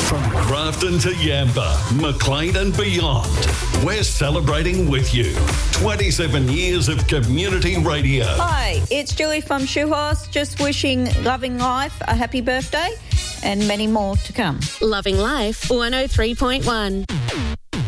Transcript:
From Grafton to Yamba, Maclean and beyond, we're celebrating with you 27 years of community radio. Hi, it's Julie from Shoehorse, just wishing Loving Life a happy birthday and many more to come. Loving Life 103.1.